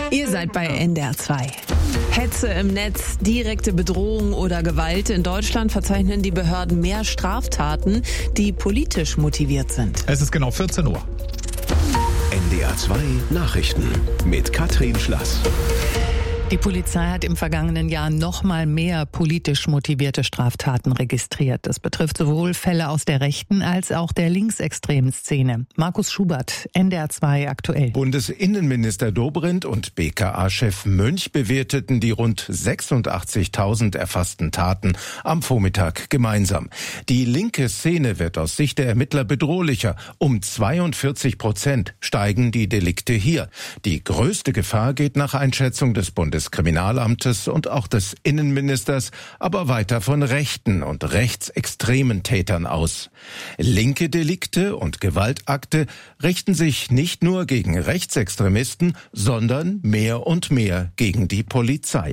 Ihr seid bei NDR 2. Hetze im Netz, direkte Bedrohung oder Gewalt. In Deutschland verzeichnen die Behörden mehr Straftaten, die politisch motiviert sind. Es ist genau 14 Uhr. NDR 2 Nachrichten mit Katrin Schlass. Die Polizei hat im vergangenen Jahr noch mal mehr politisch motivierte Straftaten registriert. Das betrifft sowohl Fälle aus der rechten als auch der linksextremen Szene. Markus Schubert, NDR 2 aktuell. Bundesinnenminister Dobrindt und BKA-Chef Münch bewerteten die rund 86.000 erfassten Taten am Vormittag gemeinsam. Die linke Szene wird aus Sicht der Ermittler bedrohlicher. Um 42% steigen die Delikte hier. Die größte Gefahr geht nach Einschätzung des Bundeskriminalamtes und auch des Innenministers aber weiter von rechten und rechtsextremen Tätern aus. Linke Delikte und Gewaltakte richten sich nicht nur gegen Rechtsextremisten, sondern mehr und mehr gegen die Polizei.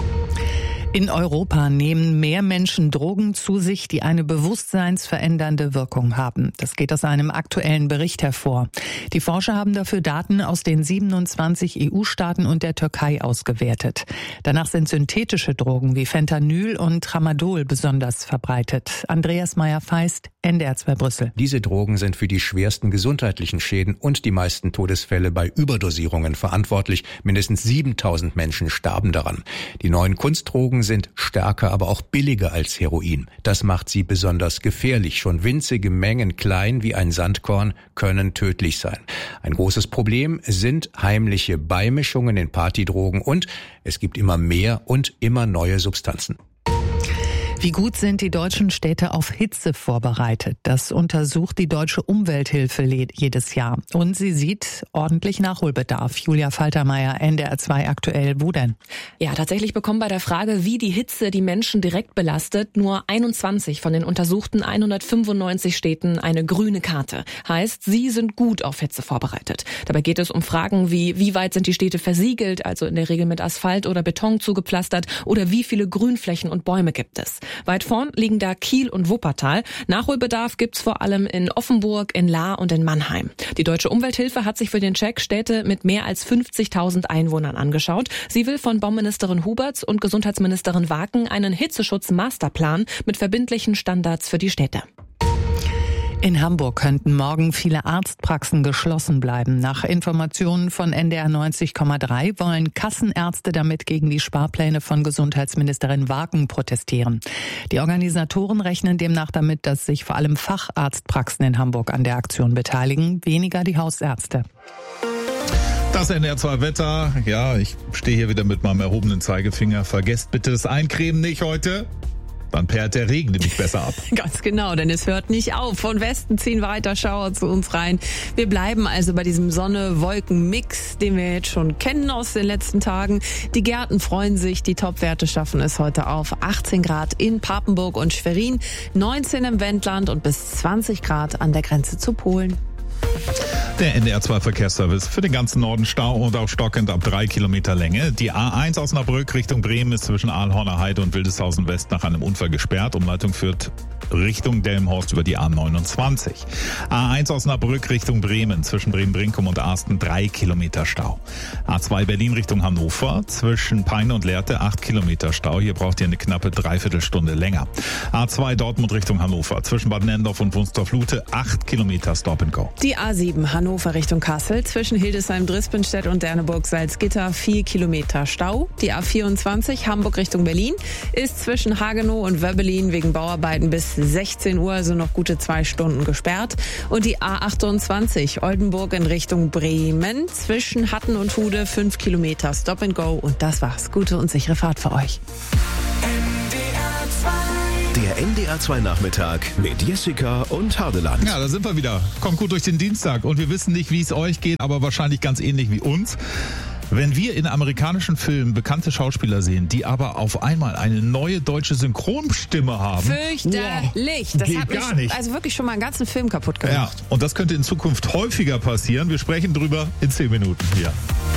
In Europa nehmen mehr Menschen Drogen zu sich, die eine bewusstseinsverändernde Wirkung haben. Das geht aus einem aktuellen Bericht hervor. Die Forscher haben dafür Daten aus den 27 EU-Staaten und der Türkei ausgewertet. Danach sind synthetische Drogen wie Fentanyl und Tramadol besonders verbreitet. Andreas Meyer-Feist, NDR 2 Brüssel. Diese Drogen sind für die schwersten gesundheitlichen Schäden und die meisten Todesfälle bei Überdosierungen verantwortlich. Mindestens 7.000 Menschen starben daran. Die neuen Kunstdrogen sind stärker, aber auch billiger als Heroin. Das macht sie besonders gefährlich. Schon winzige Mengen, klein wie ein Sandkorn, können tödlich sein. Ein großes Problem sind heimliche Beimischungen in Partydrogen und es gibt immer mehr und immer neue Substanzen. Wie gut sind die deutschen Städte auf Hitze vorbereitet? Das untersucht die Deutsche Umwelthilfe jedes Jahr. Und sie sieht ordentlich Nachholbedarf. Julia Faltermeier, NDR 2 aktuell. Wo denn? Ja, tatsächlich bekommen bei der Frage, wie die Hitze die Menschen direkt belastet, nur 21 von den untersuchten 195 Städten eine grüne Karte. Heißt, sie sind gut auf Hitze vorbereitet. Dabei geht es um Fragen wie weit sind die Städte versiegelt, also in der Regel mit Asphalt oder Beton zugepflastert, oder wie viele Grünflächen und Bäume gibt es. Weit vorn liegen da Kiel und Wuppertal. Nachholbedarf gibt's vor allem in Offenburg, in Lahr und in Mannheim. Die Deutsche Umwelthilfe hat sich für den Check Städte mit mehr als 50.000 Einwohnern angeschaut. Sie will von Bauministerin Huberts und Gesundheitsministerin Waken einen Hitzeschutz-Masterplan mit verbindlichen Standards für die Städte. In Hamburg könnten morgen viele Arztpraxen geschlossen bleiben. Nach Informationen von NDR 90,3 wollen Kassenärzte damit gegen die Sparpläne von Gesundheitsministerin Waken protestieren. Die Organisatoren rechnen demnach damit, dass sich vor allem Facharztpraxen in Hamburg an der Aktion beteiligen, weniger die Hausärzte. Das NDR 2 Wetter. Ja, ich stehe hier wieder mit meinem erhobenen Zeigefinger. Vergesst bitte das Eincremen nicht heute. Dann perlt der Regen nämlich besser ab. Ganz genau, denn es hört nicht auf. Von Westen ziehen weiter Schauer zu uns rein. Wir bleiben also bei diesem Sonne-Wolken-Mix, den wir jetzt schon kennen aus den letzten Tagen. Die Gärten freuen sich, die Topwerte schaffen es heute auf 18 Grad in Papenburg und Schwerin, 19 im Wendland und bis 20 Grad an der Grenze zu Polen. Der NDR 2 Verkehrsservice für den ganzen Norden Stau und auch stockend ab 3 Kilometer Länge. Die A1 Osnabrück Richtung Bremen ist zwischen Aalhorner Heide und Wildeshausen West nach einem Unfall gesperrt. Umleitung führt Richtung Delmenhorst über die A29. A1 Osnabrück Richtung Bremen zwischen Bremen-Brinkum und Arsten 3 Kilometer Stau. A2 Berlin Richtung Hannover zwischen Peine und Lehrte 8 Kilometer Stau. Hier braucht ihr eine knappe Dreiviertelstunde länger. A2 Dortmund Richtung Hannover zwischen Bad Nendorf und Wunstorf-Lute 8 Kilometer Stop and Go. Die A7 Hannover Richtung Kassel zwischen Hildesheim-Drispenstedt und Derneburg-Salzgitter 4 Kilometer Stau. Die A24 Hamburg Richtung Berlin ist zwischen Hagenow und Wöbbelin wegen Bauarbeiten bis 16 Uhr, also noch gute 2 Stunden gesperrt. Und die A28 Oldenburg in Richtung Bremen zwischen Hatten und Hude 5 Kilometer Stop and Go. Und das war's. Gute und sichere Fahrt für euch. Der NDR 2 Nachmittag mit Jessica und Hardeland. Ja, da sind wir wieder. Kommt gut durch den Dienstag. Und wir wissen nicht, wie es euch geht, aber wahrscheinlich ganz ähnlich wie uns. Wenn wir in amerikanischen Filmen bekannte Schauspieler sehen, die aber auf einmal eine neue deutsche Synchronstimme haben. Fürchterlich. Wow, das geht hat mich gar nicht. also wirklich schon mal einen ganzen Film kaputt gemacht. Ja, und das könnte in Zukunft häufiger passieren. Wir sprechen drüber in 10 Minuten hier.